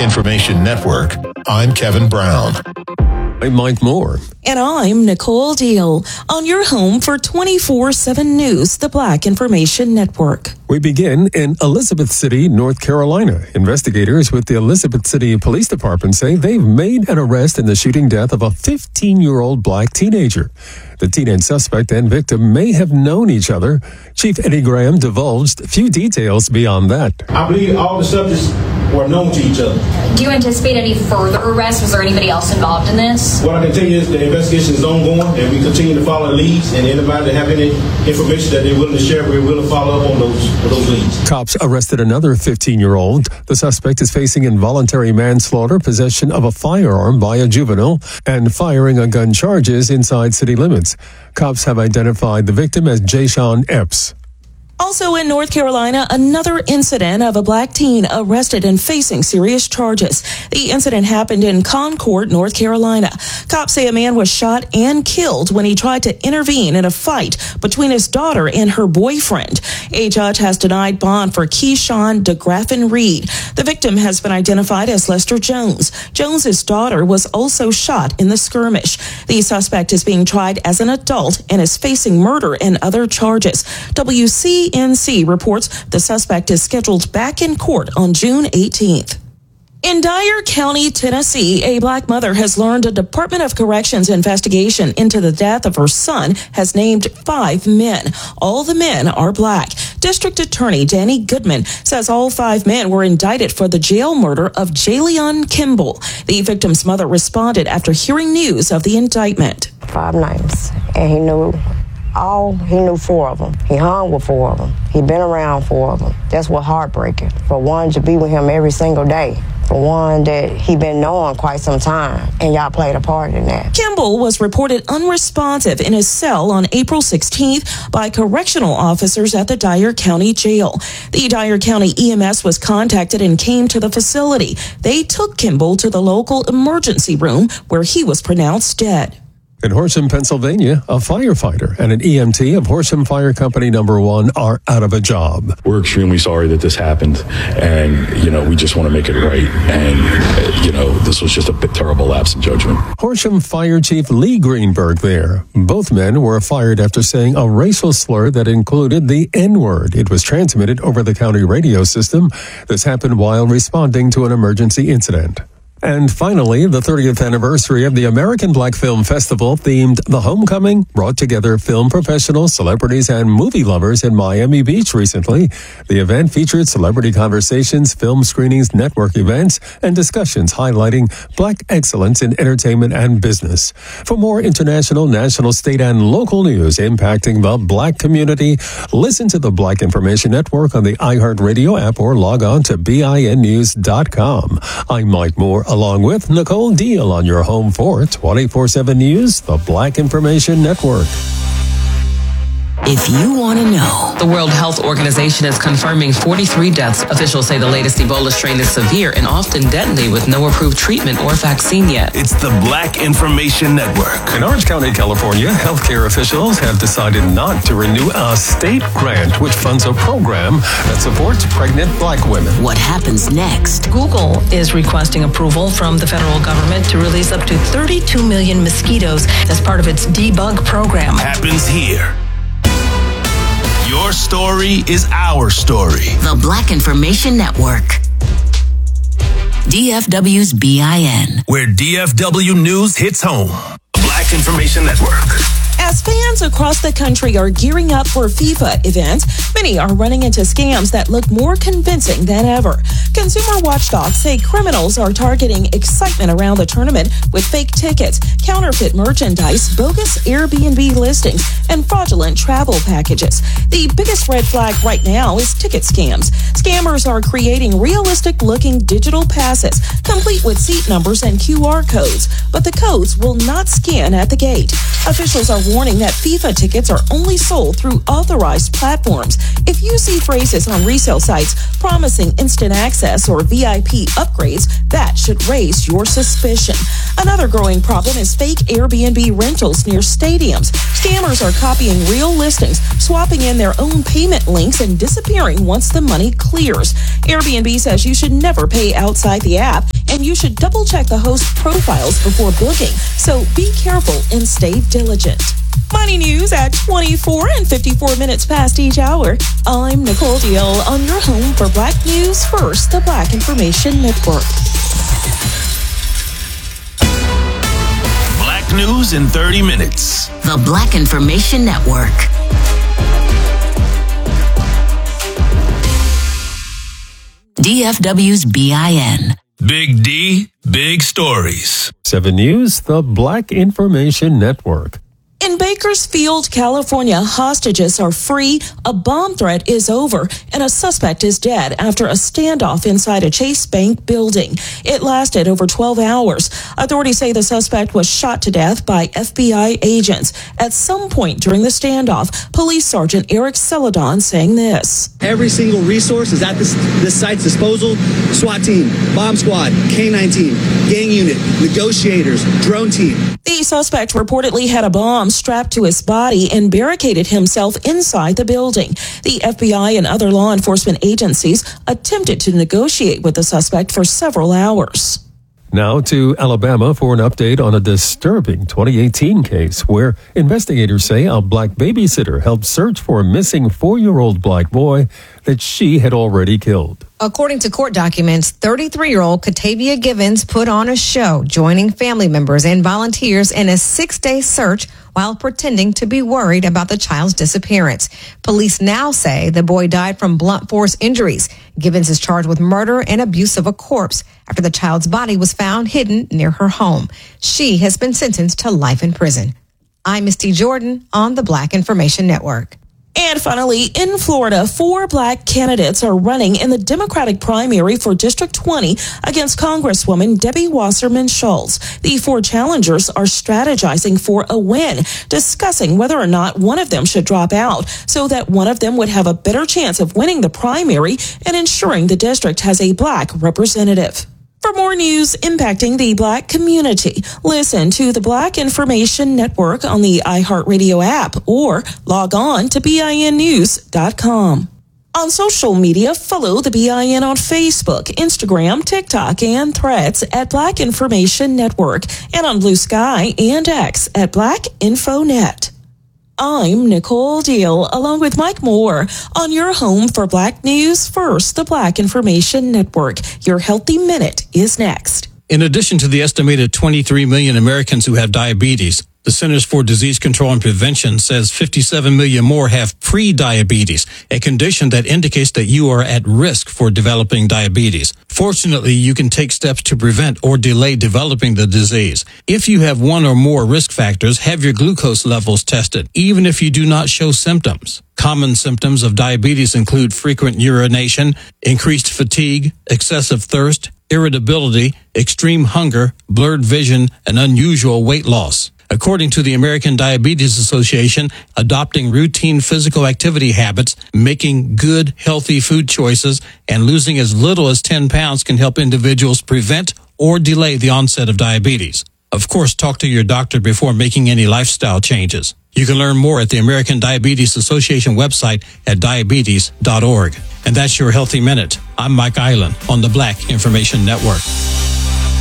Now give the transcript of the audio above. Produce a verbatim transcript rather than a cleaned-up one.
Information Network, I'm Kevin Brown. I'm Mike Moore. And I'm Nicole Deal on your home for twenty-four seven News, the Black Information Network. We begin in Elizabeth City, North Carolina. Investigators with the Elizabeth City Police Department say they've made an arrest in the shooting death of a fifteen-year-old black teenager. The teenage suspect and victim may have known each other. Chief Eddie Graham divulged few details beyond that. I believe all the subjects were known to each other. Do you anticipate any further arrests? Was there anybody else involved in this? What I can tell you is the investigation is ongoing, and we continue to follow leads, and anybody that have any information that they're willing to share, we're willing to follow up on those, those leads. Cops arrested another fifteen-year-old. The suspect is facing involuntary manslaughter, possession of a firearm by a juvenile, and firing a gun charges inside city limits. Cops have identified the victim as Jayshawn Epps. Also in North Carolina, another incident of a black teen arrested and facing serious charges. The incident happened in Concord, North Carolina. Cops say a man was shot and killed when he tried to intervene in a fight between his daughter and her boyfriend. A judge has denied bond for Keyshawn DeGraffin Reed. The victim has been identified as Lester Jones. Jones's daughter was also shot in the skirmish. The suspect is being tried as an adult and is facing murder and other charges. W C N C reports the suspect is scheduled back in court on June eighteenth. In Dyer County, Tennessee, a black mother has learned a Department of Corrections investigation into the death of her son has named five men. All the men are black. District Attorney Danny Goodman says all five men were indicted for the jail murder of Jayleon Kimball. The victim's mother responded after hearing news of the indictment. Five names, and he knew all, he knew four of them. He hung with four of them. He'd been around four of them. That's what heartbreaking. For one to be with him every single day. For one that he been knowing quite some time, and y'all played a part in that. Kimball was reported unresponsive in his cell on April sixteenth by correctional officers at the Dyer County Jail. The Dyer County E M S was contacted and came to the facility. They took Kimball to the local emergency room where he was pronounced dead. In Horsham, Pennsylvania, a firefighter and an E M T of Horsham Fire Company Number One are out of a job. We're extremely sorry that this happened, and, you know, we just want to make it right. And, you know, this was just a bit terrible lapse in judgment. Horsham Fire Chief Lee Greenberg there. Both men were fired after saying a racial slur that included the N-word. It was transmitted over the county radio system. This happened while responding to an emergency incident. And finally, the thirtieth anniversary of the American Black Film Festival themed The Homecoming brought together film professionals, celebrities, and movie lovers in Miami Beach recently. The event featured celebrity conversations, film screenings, network events, and discussions highlighting Black excellence in entertainment and business. For more international, national, state, and local news impacting the Black community, listen to the Black Information Network on the iHeartRadio app or log on to B I N news dot com. I'm Mike Moore, along with Nicole Deal on your home for twenty-four seven News, the Black Information Network. If you want to know. The World Health Organization is confirming forty-three deaths. Officials say the latest Ebola strain is severe and often deadly with no approved treatment or vaccine yet. It's the Black Information Network. In Orange County, California, healthcare officials have decided not to renew a state grant which funds a program that supports pregnant black women. What happens next? Google is requesting approval from the federal government to release up to thirty-two million mosquitoes as part of its debug program. Happens here. Your story is our story. The Black Information Network. D F W's B I N. Where D F W News hits home. Black Information Network. As fans across the country are gearing up for FIFA events, many are running into scams that look more convincing than ever. Consumer watchdogs say criminals are targeting excitement around the tournament with fake tickets, counterfeit merchandise, bogus Airbnb listings, and fraudulent travel packages. The biggest red flag right now is ticket scams. Scammers are creating realistic-looking digital passes, complete with seat numbers and Q R codes, but the codes will not scan at the gate. Officials are warning warning that FIFA tickets are only sold through authorized platforms. If you see phrases on resale sites promising instant access or V I P upgrades, that should raise your suspicion. Another growing problem is fake Airbnb rentals near stadiums. Scammers are copying real listings, swapping in their own payment links, and disappearing once the money clears. Airbnb says you should never pay outside the app, and you should double check the host profiles before booking. So be careful and stay diligent. Money news at twenty-four and fifty-four minutes past each hour. I'm Nicole Deal on your home for Black News First, the Black Information Network. Black News in thirty minutes. The Black Information Network. D F W's B I N. Big D, big stories. seven News, the Black Information Network. In Bakersfield, California, hostages are free, a bomb threat is over, and a suspect is dead after a standoff inside a Chase Bank building. It lasted over twelve hours. Authorities say the suspect was shot to death by F B I agents. At some point during the standoff, Police Sergeant Eric Celadon saying this. Every single resource is at this, this site's disposal. SWAT team, bomb squad, K nine team, gang unit, negotiators, drone team. The suspect reportedly had a bomb strapped to his body and barricaded himself inside the building. The F B I and other law enforcement agencies attempted to negotiate with the suspect for several hours. Now to Alabama for an update on a disturbing twenty eighteen case where investigators say a black babysitter helped search for a missing four-year-old black boy that she had already killed. According to court documents, thirty-three-year-old Katavia Givens put on a show, joining family members and volunteers in a six-day search while pretending to be worried about the child's disappearance. Police now say the boy died from blunt force injuries. Givens is charged with murder and abuse of a corpse after the child's body was found hidden near her home. She has been sentenced to life in prison. I'm Misty Jordan on the Black Information Network. And finally, in Florida, four black candidates are running in the Democratic primary for District twenty against Congresswoman Debbie Wasserman Schultz. The four challengers are strategizing for a win, discussing whether or not one of them should drop out so that one of them would have a better chance of winning the primary and ensuring the district has a black representative. For more news impacting the black community, listen to the Black Information Network on the iHeartRadio app or log on to B I N news dot com. On social media, follow the B I N on Facebook, Instagram, TikTok, and Threads at Black Information Network, and on Blue Sky and X at Black Info Net. I'm Nicole Deal, along with Mike Moore, on your home for Black News First, the Black Information Network. Your Healthy Minute is next. In addition to the estimated twenty-three million Americans who have diabetes, the Centers for Disease Control and Prevention says fifty-seven million more have pre-diabetes, a condition that indicates that you are at risk for developing diabetes. Fortunately, you can take steps to prevent or delay developing the disease. If you have one or more risk factors, have your glucose levels tested, even if you do not show symptoms. Common symptoms of diabetes include frequent urination, increased fatigue, excessive thirst, irritability, extreme hunger, blurred vision, and unusual weight loss. According to the American Diabetes Association, adopting routine physical activity habits, making good, healthy food choices, and losing as little as ten pounds can help individuals prevent or delay the onset of diabetes. Of course, talk to your doctor before making any lifestyle changes. You can learn more at the American Diabetes Association website at diabetes dot org. And that's your Healthy Minute. I'm Mike Island on the Black Information Network.